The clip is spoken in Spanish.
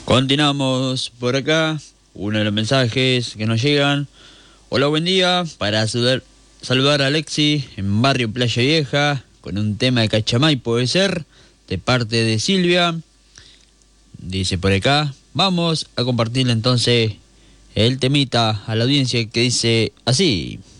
Continuamos por acá. Uno de los mensajes que nos llegan. Hola, buen día. Para saludar a Alexi en barrio Playa Vieja con un tema de Cachamay, puede ser, de parte de Silvia. Dice por acá. Vamos a compartirle entonces el temita a la audiencia que dice así.